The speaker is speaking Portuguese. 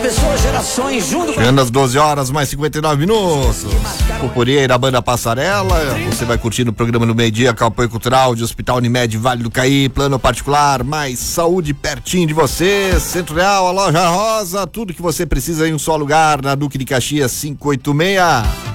atravessou gerações junto com... Chegando às 12 horas, mais 59 minutos. Pupuri aí da banda Passarela. Você vai curtindo o programa no meio-dia com apoio cultural de Hospital Unimed Vale do Caí, plano particular, mais saúde pertinho de você. Centro Real, a Loja Rosa, tudo que você precisa em um só lugar, na Duque de Caxias 586.